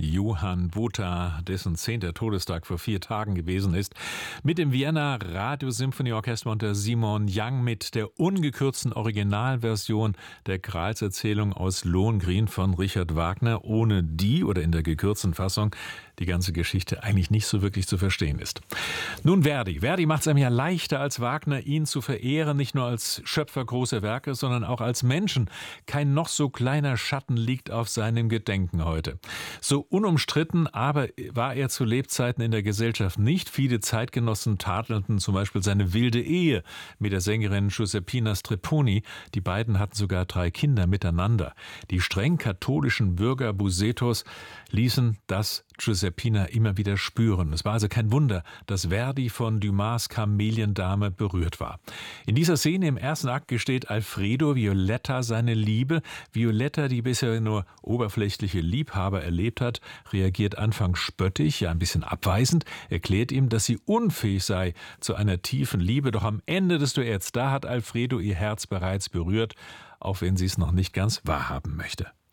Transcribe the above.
Johann Botha, dessen 10. Todestag vor 4 Tagen gewesen ist, mit dem Vienna Radiosymphonieorchester unter Simon Young mit der ungekürzten Originalversion der Gralserzählung aus Lohengrin von Richard Wagner, ohne die oder in der gekürzten Fassung die ganze Geschichte eigentlich nicht so wirklich zu verstehen ist. Nun Verdi. Verdi macht es einem ja leichter als Wagner, ihn zu verehren, nicht nur als Schöpfer großer Werke, sondern auch als Menschen. Kein noch so kleiner Schatten liegt auf seinem Gedenken heute. So unumstritten aber war er zu Lebzeiten in der Gesellschaft nicht. Viele Zeitgenossen tadelten zum Beispiel seine wilde Ehe mit der Sängerin Giuseppina Strepponi. Die beiden hatten sogar 3 Kinder miteinander. Die streng katholischen Bürger Busetos ließen das Giuseppina immer wieder spüren. Es war also kein Wunder, dass Verdi von Dumas Kameliendame berührt war. In dieser Szene im ersten Akt gesteht Alfredo Violetta seine Liebe. Violetta, die bisher nur oberflächliche Liebhaber erlebt hat, reagiert anfangs spöttisch, ja ein bisschen abweisend, erklärt ihm, dass sie unfähig sei zu einer tiefen Liebe. Doch am Ende des Duetts, da hat Alfredo ihr Herz bereits berührt, auch wenn sie es noch nicht ganz wahrhaben möchte.